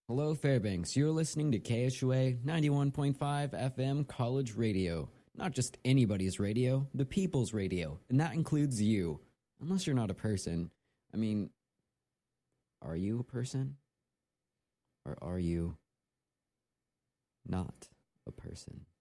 Hello, Fairbanks. You're listening to KSUA 91.5 FM College Radio. Not just anybody's radio, the people's radio. And that includes you. Unless you're not a person. I mean, are you a person? Or are you not a person?